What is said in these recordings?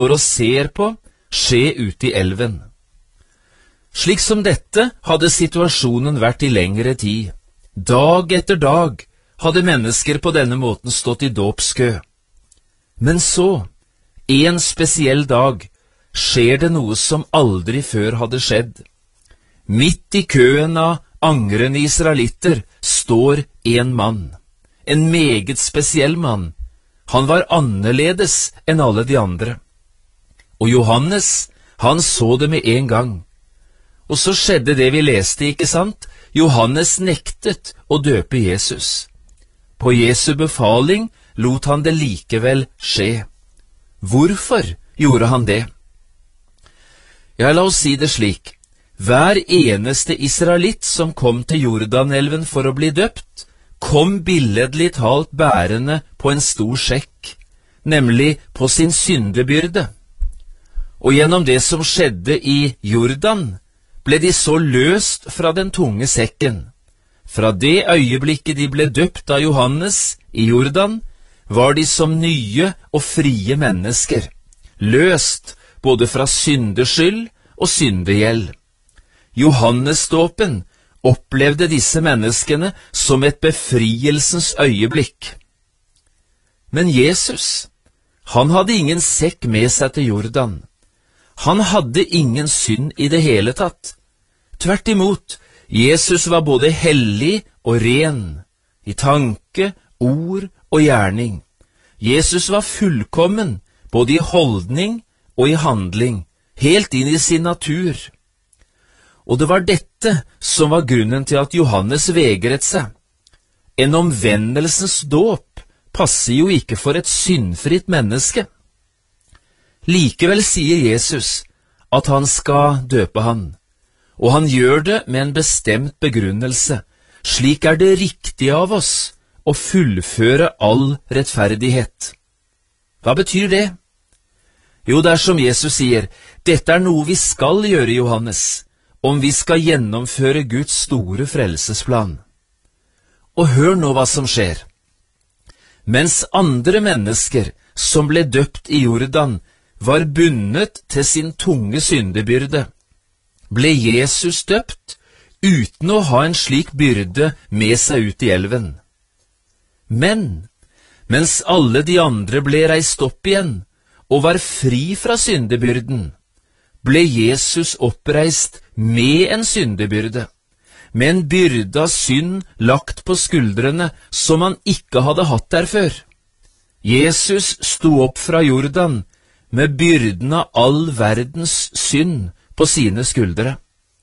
og ser på skje ute i elven. Slik som dette hadde situasjonen vært i lengre tid. Dag etter dag hadde mennesker på denne måten stått i dåpskø. Men så, en spesiell dag, skjer det noe som aldri før hadde skjedd. Midt i køen av angrende israelitter står en mann, en meget spesiell mann. Han var annerledes enn alle de andre. Og Johannes, han så det med en gang. Og så skjedde det vi leste, ikke sant? Johannes nektet å døpe Jesus. På Jesu befaling lot han det likevel skje. Hvorfor gjorde han det? Ja, la oss si det slik. Hver eneste israelitt som kom til Jordanelven for å bli døpt, kom billedlig talt bærende på en stor sekk, nemlig på sin syndebyrde. Og gjennom det som skjedde i Jordan, ble de så løst fra den tunge sekken. Fra det øyeblikket de ble døpt av Johannes i Jordan, var de som nye og frie mennesker, løst både fra syndeskyld og syndegjeld. Johannesdåpen opplevde disse menneskene som et befrielsens øyeblikk. Men Jesus, han hadde ingen sekk med seg til Jordan. Han hadde ingen synd i det hele tatt. Tvert imot, Jesus var både hellig og ren, i tanke, ord og gjerning. Jesus var fullkommen, både i holdning og i handling, helt inn i sin natur. Og det var dette som var grunnen til at Johannes vegret seg. En omvendelsens dåp passer jo ikke for et syndfritt menneske. Likevel sier Jesus at han skal døpe han, og han gjør det med en bestemt begrunnelse. Slik er det riktig av oss å fullføre all rettferdighet. Hva betyr det? Jo, det er som Jesus sier, dette er noe vi skal gjøre, Johannes, om vi skal gjennomføre Guds store frelsesplan. Og hør nå hva som skjer. Mens andre mennesker som ble døpt i Jordan var bundet til sin tunge syndebyrde, ble Jesus døpt uten å ha en slik byrde med seg ut i elven. Men mens alle de andre ble reist opp igjen og var fri fra syndebyrden, ble Jesus oppreist med en syndebyrde, med en byrde av synd lagt på skuldrene som han ikke hadde hatt der før. Jesus sto opp fra Jordan med byrden av all verdens synd på sine skuldre.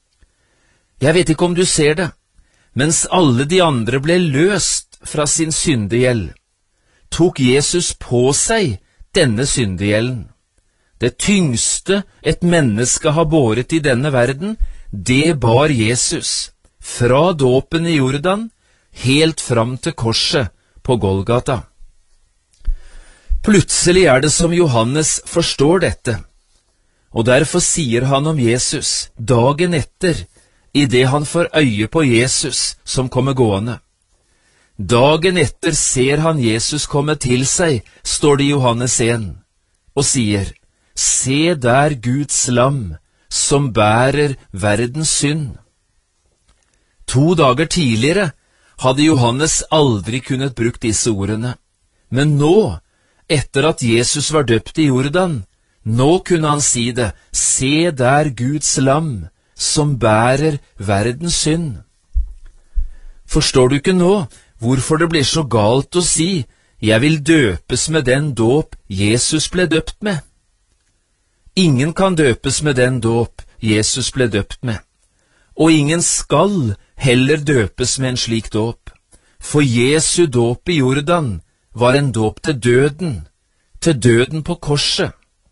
Jeg vet ikke om du ser det, mens alle de andre ble løst fra sin syndegjeld, tok Jesus på seg denne syndegjelden. Det tyngste et menneske har båret i denne verden, det bar Jesus, fra dåpen i Jordan, helt fram til korset på Golgata. Plutselig er det som Johannes forstår dette, og derfor sier han om Jesus dagen etter, i det han får øye på Jesus som kommer gående. Dagen etter ser han Jesus komme til seg, står det i Johannes 1, og sier, «Se der Guds lam, som bærer verdens synd.» 2 dager tidligere hadde Johannes aldri kunnet brukt disse ordene, men nå, etter at Jesus var døpt i Jordan, nå kunne han si det, «Se der Guds lam, som bærer verdens synd.» Forstår du ikke nå hvorfor det blir så galt å si, «Jeg vil døpes med den dåp Jesus ble døpt med»? Ingen kan døpes med den dåp Jesus ble døpt med, og ingen skal heller døpes med en slik dåp, for Jesu dåp i Jordan var en dåp til døden på korset.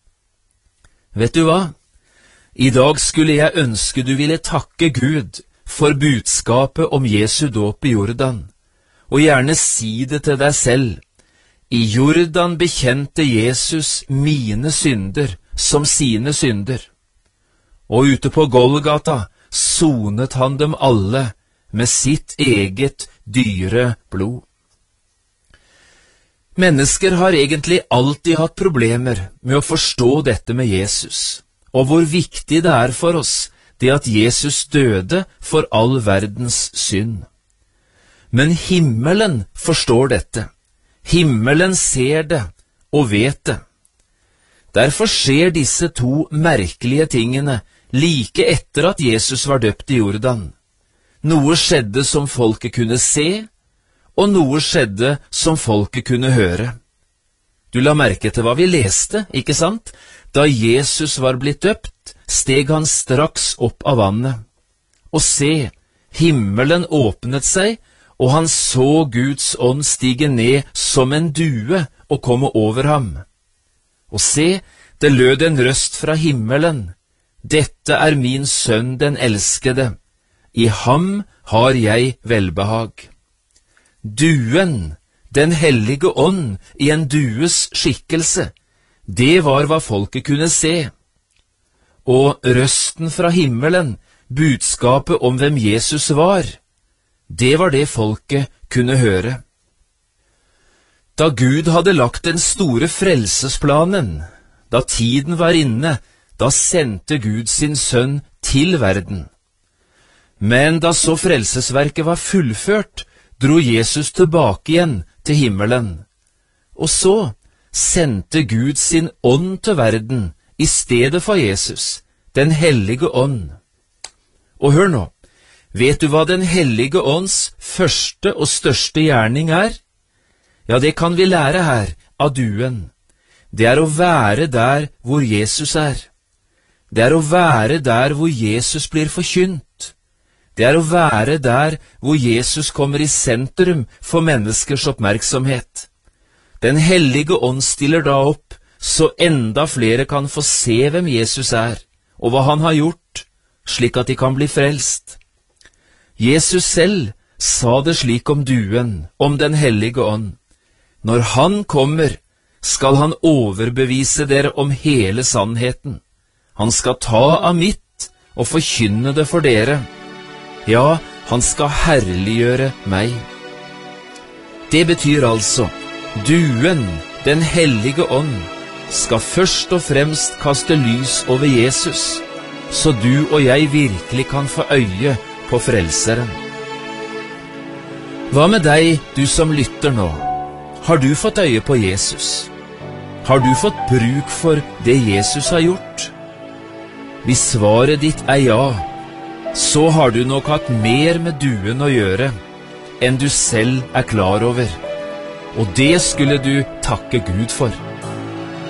Vet du hva? I dag skulle jeg ønske du ville takke Gud for budskapet om Jesu dåp i Jordan, og gjerne si det til deg selv. I Jordan bekjente Jesus mine synder som sine synder, og ute på Golgata sonet han dem alle med sitt eget dyre blod. Mennesker har egentlig alltid hatt problemer med å forstå dette med Jesus, og hvor viktig det er for oss, det at Jesus døde for all verdens synd. Men himmelen forstår dette. Himmelen ser det og vet det. Derfor skjer disse to merkelige tingene like etter at Jesus var døpt i Jordan. Noe skjedde som folket kunne se, og noe skjedde som folket kunne høre. Du la merke til hva vi leste, ikke sant? Da Jesus var blitt døpt, steg han straks opp av vannet. Og se, himmelen åpnet seg, og han så Guds ånd stige ned som en due og komme over ham. Og se, det lød en røst fra himmelen. Dette er min sønn den elskede. I ham har jeg velbehag. Duen, den hellige ånd i en dues skikkelse, det var hva folket kunne se. Og røsten fra himmelen, budskapet om hvem Jesus var, det var det folket kunne høre. Da Gud hadde lagt den store frelsesplanen, da tiden var inne, da sendte Gud sin sønn til verden. Men da så frelsesverket var fullført, dro Jesus tilbake igjen til himmelen. Og så sendte Gud sin ånd til verden i stedet for Jesus, den hellige ånd. Og hør nå, vet du hva den hellige ånds første og største gjerning er? Ja, det kan vi lære her av duen. Det er å være der hvor Jesus er. Det er å være der hvor Jesus blir forkynt. Det er å være der hvor Jesus kommer i sentrum for menneskers oppmerksomhet. Den hellige ånd stiller da opp, så enda flere kan få se hvem Jesus er, og hva han har gjort, slik at de kan bli frelst. Jesus selv sa det slik om duen, om den hellige ånd. Når han kommer, skal han overbevise dere om hele sannheten. Han skal ta av mitt og forkynne det for dere. Ja, han skal herliggjøre meg. Det betyr altså, duen, den hellige ånd, skal først og fremst kaste lys over Jesus, så du og jeg virkelig kan få øye på frelseren. Hva med deg, du som lytter nå? Har du fått øye på Jesus? Har du fått bruk for det Jesus har gjort? Hvis svaret ditt er ja, så har du nok hatt mer med duen å gjøre enn du selv er klar over. Og det skulle du takke Gud for.